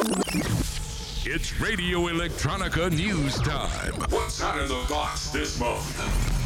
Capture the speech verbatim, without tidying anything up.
It's Radio Electronica News Time. What's hot in the box this month?